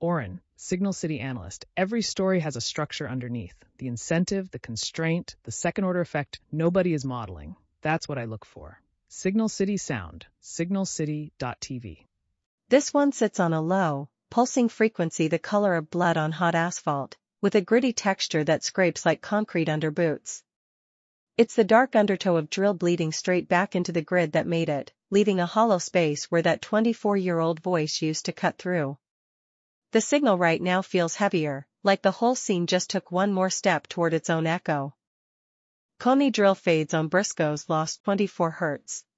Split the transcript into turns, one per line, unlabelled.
Oren, Signal City analyst. Every story has a structure underneath. The incentive, the constraint, the second-order effect nobody is modeling. That's what I look for. Signal City Sound, signalcity.tv.
This one sits on a low, pulsing frequency the color of blood on hot asphalt, with a gritty texture that scrapes like concrete under boots. It's the dark undertow of drill bleeding straight back into the grid that made it, leaving a hollow space where that 24-year-old voice used to cut through. The signal right now feels heavier, like the whole scene just took one more step toward its own echo. Coney drill fades on Briscoe's lost 24 Hz.